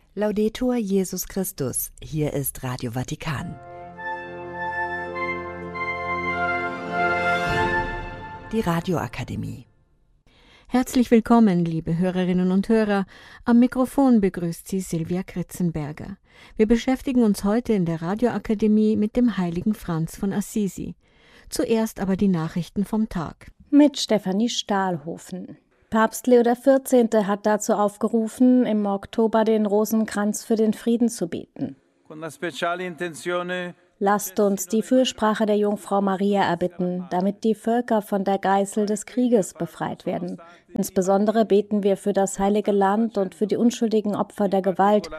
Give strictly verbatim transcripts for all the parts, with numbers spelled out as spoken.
Laudetur Jesus Christus, hier ist Radio Vatikan. Die Radioakademie. Herzlich willkommen, liebe Hörerinnen und Hörer. Am Mikrofon begrüßt Sie Silvia Kritzenberger. Wir beschäftigen uns heute in der Radioakademie mit dem heiligen Franz von Assisi. Zuerst aber die Nachrichten vom Tag. Mit Stefanie Stahlhofen. Papst Leo der vierzehnte. Hat dazu aufgerufen, im Oktober den Rosenkranz für den Frieden zu beten. Lasst uns die Fürsprache der Jungfrau Maria erbitten, damit die Völker von der Geißel des Krieges befreit werden. Insbesondere beten wir für das Heilige Land und für die unschuldigen Opfer der Gewalt.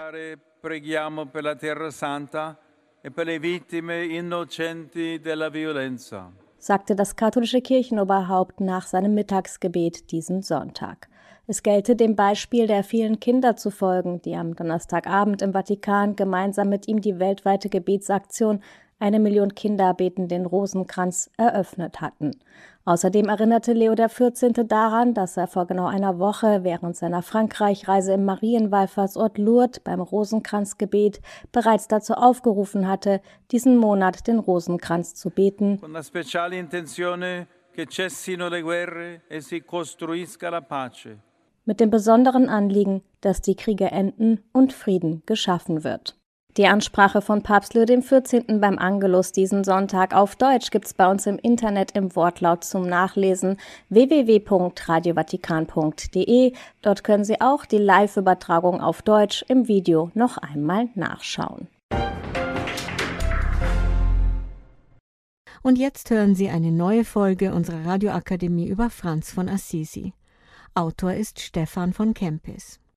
Sagte das katholische Kirchenoberhaupt nach seinem Mittagsgebet diesen Sonntag. Es gelte dem Beispiel der vielen Kinder zu folgen, die am Donnerstagabend im Vatikan gemeinsam mit ihm die weltweite Gebetsaktion Eine Million Kinder beten den Rosenkranz eröffnet hatten. Außerdem erinnerte Leo der vierzehnte. Daran, dass er vor genau einer Woche während seiner Frankreichreise im Marienwallfahrtsort Lourdes beim Rosenkranzgebet bereits dazu aufgerufen hatte, diesen Monat den Rosenkranz zu beten. Con la speciale intenzione che cessino le guerre e si costruisca la pace. Mit dem besonderen Anliegen, dass die Kriege enden und Frieden geschaffen wird. Die Ansprache von Papst Leo der vierzehnte. Beim Angelus diesen Sonntag auf Deutsch gibt's bei uns im Internet im Wortlaut zum Nachlesen w w w punkt radio vatikan punkt d e. Dort können Sie auch die Live-Übertragung auf Deutsch im Video noch einmal nachschauen. Und jetzt hören Sie eine neue Folge unserer Radioakademie über Franz von Assisi. Autor ist Stefan von Kempis.